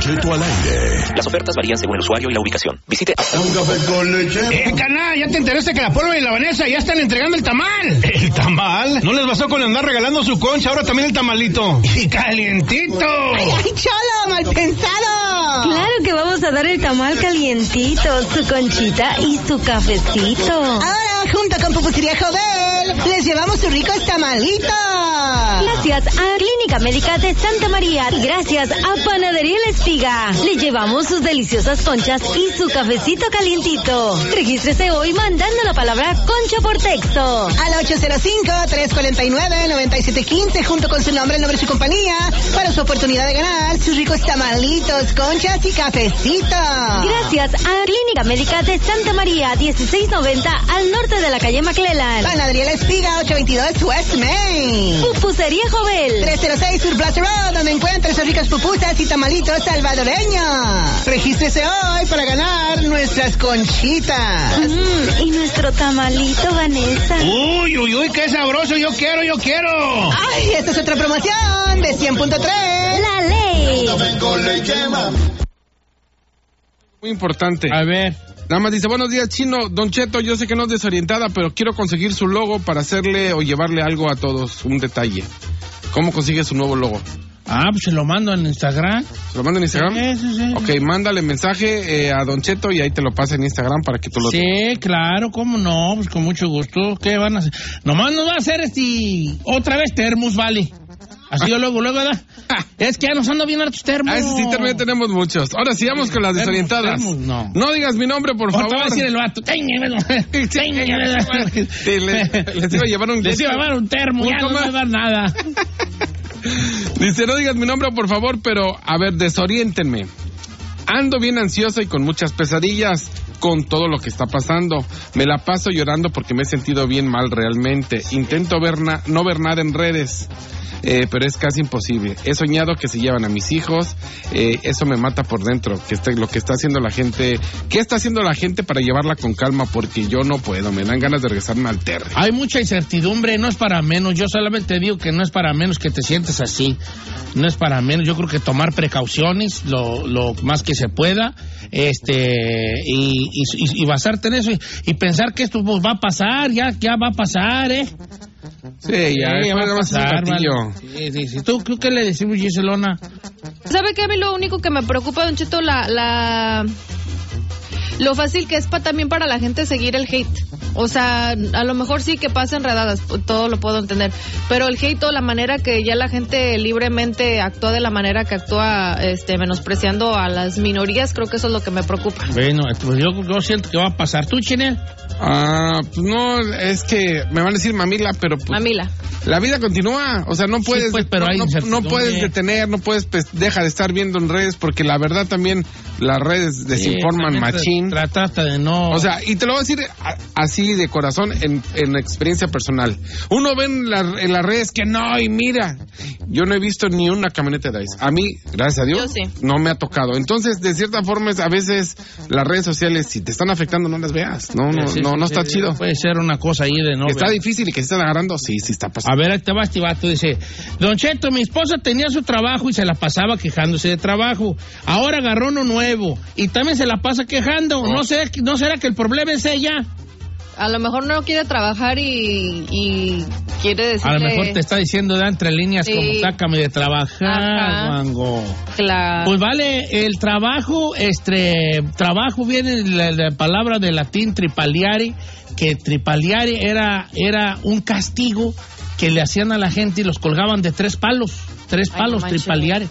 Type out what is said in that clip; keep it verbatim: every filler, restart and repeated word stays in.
Cheto al aire. Las ofertas varían según el usuario y la ubicación. Visite... Un café con leche. Eh, canal, ¿ya te enteraste que la Pólvora y la Vanessa ya están entregando el tamal? ¿El tamal? ¿No les bastó con andar regalando su concha, ahora también el tamalito? ¡Y calientito! ¡Ay, ay, cholo, mal pensado! Claro que vamos a dar el tamal calientito, su conchita y su cafecito. Ahora, junto con Pupusería Jovel, les llevamos sus ricos tamalitos. Gracias a Clínica Médica de Santa María y gracias a Panadería La Espiga. Le llevamos sus deliciosas conchas y su cafecito calientito. Regístrese hoy mandando la palabra concha por texto. Al ocho cero cinco, tres cuatro nueve, nueve siete uno cinco, junto con su nombre, el nombre de su compañía, para su oportunidad de ganar sus ricos tamalitos, conchas y cafecito. Gracias a Clínica Médica de Santa María, dieciséis noventa al norte de la calle McClellan. Panadería La Espiga, ocho veintidós West Main. Pupusería Jovel, tres cero seis Sur Plaza Road, donde encuentra sus ricas pupusas y tamalitos salvadoreños. Regístrese hoy para ganar nuestras conchitas. Mm, y nuestro tamalito, Vanessa. Uy, uy, uy, qué sabroso, yo quiero, yo quiero. Ay, esta es otra promoción de cien punto tres. La ley. Un café con leche. Muy importante. A ver. Nada más dice, buenos días, Chino. Don Cheto, yo sé que no es desorientada, pero quiero conseguir su logo para hacerle o llevarle algo a todos, un detalle. ¿Cómo consigue su nuevo logo? Ah, pues se lo mando en Instagram. ¿Se lo manda en Instagram? Sí, sí, sí. Ok, mándale mensaje eh, a Don Cheto y ahí te lo pasa en Instagram para que tú lo... Sí, claro, cómo no, pues con mucho gusto. ¿Qué van a hacer? Nomás nos va a hacer este... Otra vez termos, vale. Así yo luego, luego, ¿verdad? Es que ya nos ando bien hartos termos. Ah, ese sí, también tenemos muchos. Ahora sigamos con las desorientadas. Termos, no. No digas mi nombre, por favor. Te va a decir el vato. Sí, les, les iba a llevar un... Les iba a llevar un termo, ya no me va a dar nada. Dice, no digas mi nombre, por favor, pero, a ver, desoriéntenme. Ando bien ansiosa y con muchas pesadillas con todo lo que está pasando. Me la paso llorando porque me he sentido bien mal realmente. Intento ver na- no ver nada en redes. Eh, pero es casi imposible. He soñado que se llevan a mis hijos, eh, eso me mata por dentro, que está, lo que está haciendo la gente, ¿qué está haciendo la gente para llevarla con calma? Porque yo no puedo, me dan ganas de regresarme al terre. Hay mucha incertidumbre, no es para menos, yo solamente digo que no es para menos que te sientes así, no es para menos, yo creo que tomar precauciones lo, lo más que se pueda, este, y, y, y basarte en eso, y, y pensar que esto pues, va a pasar, ya, ya va a pasar, ¿eh? Sí, ya, sí, ya va a pasar, vale. Sí, sí, sí. ¿Tú qué le decimos, Giselona? ¿Sabe qué? A mí lo único que me preocupa, Don Cheto, la... la... lo fácil que es pa, también para la gente seguir el hate. O sea, a lo mejor sí que pasa enredadas, todo lo puedo entender. Pero el hate o la manera que ya la gente libremente actúa de la manera que actúa, este, menospreciando a las minorías, creo que eso es lo que me preocupa. Bueno, pues yo, yo siento que va a pasar. ¿Tú, Chinel? Ah, pues no, es que me van a decir mamila, pero pues... Mamila. La vida continúa, o sea, no puedes, sí, pues, pero no, hay no, no puedes detener, no puedes, pues, deja de estar viendo en redes, porque la verdad también las redes desinforman sí, machín. Trata de no... O sea, y te lo voy a decir a, así de corazón, en, en experiencia personal. Uno ve en, la, en las redes que no, y mira, yo no he visto ni una camioneta de Dice. A mí, gracias a Dios, yo sí. No me ha tocado. Entonces, de cierta forma, a veces las redes sociales, si te están afectando, no las veas. No, no, sí, no, no, no está sí, chido. Puede ser una cosa ahí de no... Está ver. difícil y que se están agarrando, sí, sí está pasando. A ver, ahí te va este vato, dice, Don Cheto, mi esposa tenía su trabajo y se la pasaba quejándose de trabajo. Ahora agarró uno nuevo y también se la pasa quejando. Oh. ¿No será, no será que el problema es ella? A lo mejor no quiere trabajar y, y quiere decirle... A lo mejor te está diciendo de entre líneas sí. Como sácame de trabajar, Juango. Claro. Pues vale, el trabajo, este, trabajo viene de la, la palabra de latín tripaliare, que tripaliare era, era un castigo que le hacían a la gente y los colgaban de tres palos, tres palos, Ay, no tripaliare.